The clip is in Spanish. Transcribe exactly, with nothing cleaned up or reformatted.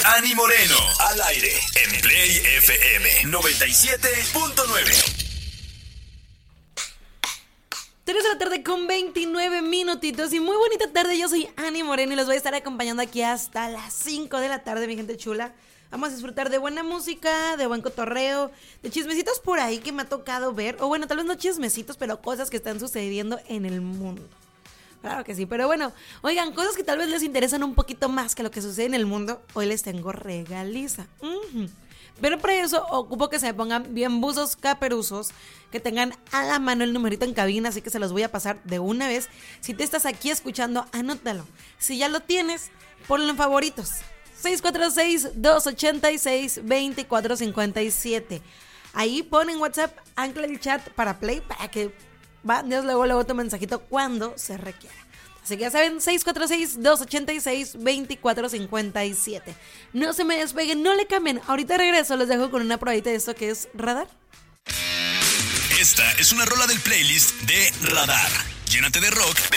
Ani Moreno, al aire, en Play F M noventa y siete punto nueve. tres de la tarde con veintinueve minutitos y muy bonita tarde. Yo soy Ani Moreno y los voy a estar acompañando aquí hasta las cinco de la tarde, mi gente chula. Vamos a disfrutar de buena música, de buen cotorreo, de chismecitos por ahí que me ha tocado ver. O bueno, tal vez no chismecitos, pero cosas que están sucediendo en el mundo. Claro que sí, pero bueno, oigan, cosas que tal vez les interesan un poquito más que lo que sucede en el mundo. Hoy les tengo regaliza. Uh-huh. Pero para eso ocupo que se me pongan bien buzos caperuzos, que tengan a la mano el numerito en cabina, así que se los voy a pasar de una vez. Si te estás aquí escuchando, anótalo. Si ya lo tienes, ponlo en favoritos. seis cuatro seis, dos ocho seis, dos cuatro cinco siete. Ahí pon en WhatsApp, ancla el chat para Play, para que mandes luego, luego tu mensajito cuando se requiera. Así que ya saben, seis cuatro seis, dos ocho seis, dos cuatro cinco siete. No se me despeguen, no le cambien. Ahorita regreso, les dejo con una probadita de esto que es Radar. Esta es una rola del playlist de Radar. Llénate de rock